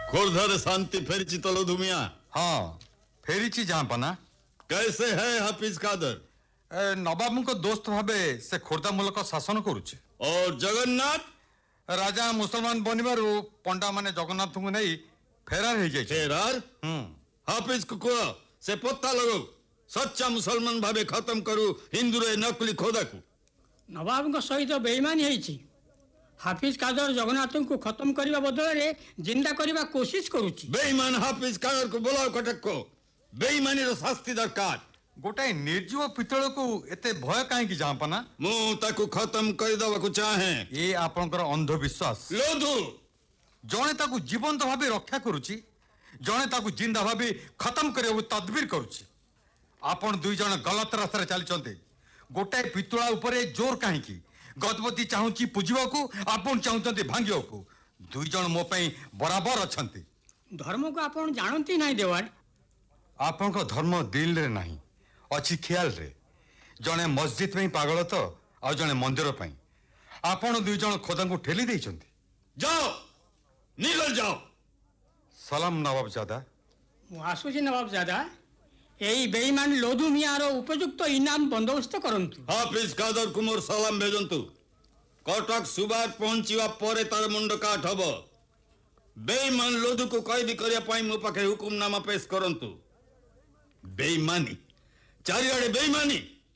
खोरधर शांति फेरी तलो दुमिया। हाँ फेरी जहाँपना। कैसे है हाफिज कादर? नवाब को दोस्त भावे से खोर्धा मूलक शासन करुचे। और जगन्नाथ राजा मुसलमान बनवार पंडा माने जगन्नाथ को नहीं फेरार हो जाए। फेरार? हाफिज को कह से पत्ता लगो सच्चा मुसलमान भावे खत्म करू हिंदू रे नकली खोदा को। नवाब को सहित बेईमानी है। हाफिज कादर जगन्नाथ को खत्म करने बदल रे जिंदा करने कोशिश करुची। बेईमान हाफिज कादर को बोलाओ कटक को। बेईमानी रो शास्ति दरकार। गोटाए निर्जीव पितल को एते भय कहीं जहाँपना। मु ताकू खत्म कर दवा को चाहे। ये आपनकर अंधविश्वास। लोधु जणे ताकू जीवंत भावे रक्षा करुची जणे ताकू जिंदा भावे खत्म करे तदबीर करुची। आपण दुई जण गलत रास्ता चलते। गोटाए पितुला उपरे जोर कहीं गजपति चाहूची पूजवा को आपण चाहते भांगिया को। दुई जण मो पई बराबर अछंती। धर्म को आपण जानती नहीं देवान। आपण को धर्म दिल रे नहीं अच्छी ख्याल रे। जणे मस्जिद में पागल तो आ जणे मंदिर पई। आपण दुई जण खोदा को ठेली देइछंती। जाओ निकल जाओ। सलाम नवाब जादा। आसुची नवाब जादा यही बेईमान लोधु मियार उपयुक्त इनाम बंदोबस्त करंतु। हाफिज कादर कुमार सलाम भेजंतु। कटक सुबात पहुंचीवा परे तार मुंड काट हब। बेईमान लोधु को कैदी करिया पाई मो पाखे हुकुमनामा पेश करंतु। बेईमानी चारियाडे बेईमानी।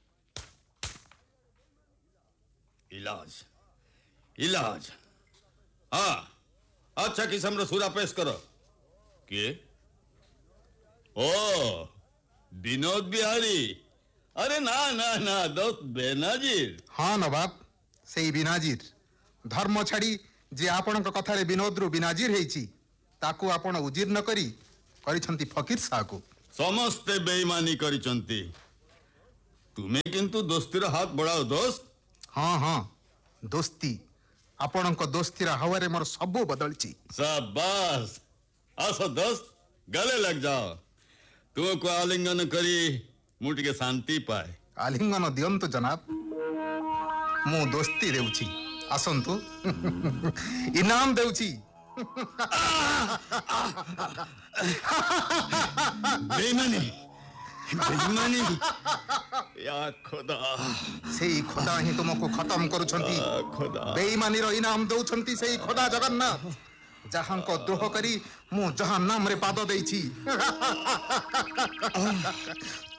इलाज इलाज हाँ अच्छा किस्म रो सूरा पेश करो। के ओ विनोद बिहारी। अरे ना ना ना दोस्त बेनाजीर। हाँ नवाब से बिनाजीर धर्म छाड़ी जे आपण कथार विनोद रु बिनाजीर हेची ताकू आपण उजीर न करी करिछंती फकीर शाह को। समस्ते बेईमानी करिछंती। तुमे किंतु दोस्तीर हाथ बढ़ाओ दोस्त। हाँ हाँ दोस्ती आपण दोस्तीर हवारे मोर सबू बदलची। शाबाश आसो दोस्त गले लग जाओ। तुमको आलिंगन करी मुझे के शांति पाए। आलिंगन दियंतु जनाब मु दोस्ती देउची आसंतु इनाम देउची। बेईमानी बेईमानी या खुदा सेई खुदा ही तुमको खत्म करुछंती। खुदा बेईमानी रो इनाम दउछंती सेई खुदा जगन्नाथ जहां को द्रोह करी मु जहां नाम रे पाद देइछी।